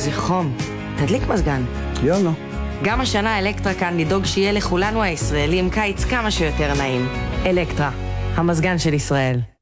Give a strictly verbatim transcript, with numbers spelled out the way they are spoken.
איזה חום. תדליק מזגן. יאללה. גם השנה אלקטרה כאן לדאוג שיהיה לכולנו הישראלים קיץ כמה שיותר נעים. אלקטרה, המזגן של ישראל.